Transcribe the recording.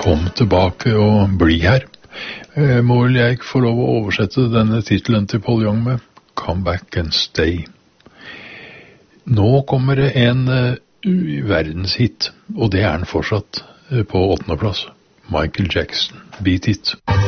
kom tilbake og bli her. Må vel jeg få lov å oversette denne titelen til Paul Young med Come Back and Stay. Nå kommer det en verdenshit, og det er den fortsatt på 8. plass. Michael Jackson, Beat It.